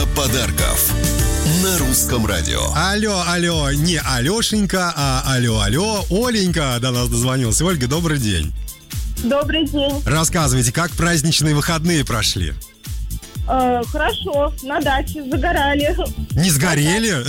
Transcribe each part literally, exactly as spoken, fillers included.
подарков на Русском радио. Алло, алло, не Алешенька, а алло, алло, Оленька до нас дозвонилась. Ольга, добрый день. Добрый день. Рассказывайте, как праздничные выходные прошли? Э, хорошо, на даче загорали. Не сгорели?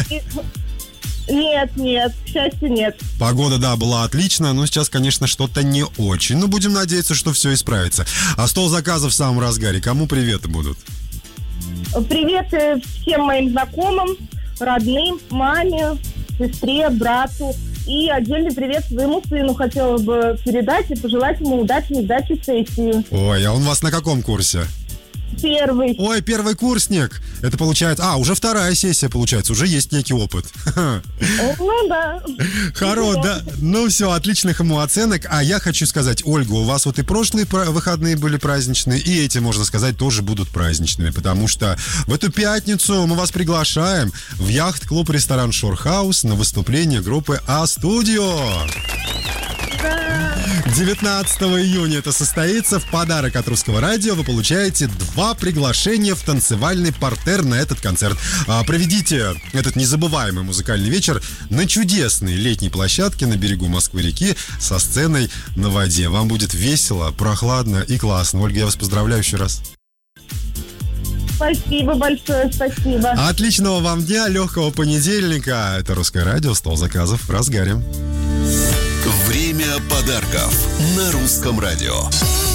Нет, нет, к счастью, нет. Погода, да, была отличная, но сейчас, конечно, что-то не очень. Но будем надеяться, что все исправится. А стол заказов в самом разгаре. Кому приветы будут? Привет всем моим знакомым, родным, маме, сестре, брату. И отдельный привет своему сыну хотела бы передать и пожелать ему удачной сдачи сессии. Ой, а он у вас на каком курсе? Первый. Ой, первый курсник. Это получается... А, уже вторая сессия получается. Уже есть некий опыт. Ну да. Хоро, да. Ну все, отличных ему оценок. А я хочу сказать, Ольга, у вас вот и прошлые выходные были праздничные, и эти, можно сказать, тоже будут праздничными, потому что в эту пятницу мы вас приглашаем в яхт-клуб-ресторан Шорхаус на выступление группы А-Студио. девятнадцатого июня это состоится. В подарок от Русского радио вы получаете два приглашения в танцевальный партер на этот концерт. А, проведите этот незабываемый музыкальный вечер на чудесной летней площадке на берегу Москвы-реки со сценой на воде. Вам будет весело, прохладно и классно. Ольга, я вас поздравляю еще раз. Спасибо большое, спасибо. Отличного вам дня, легкого понедельника. Это Русское радио, стол заказов в разгаре. Время подарков на Русском радио.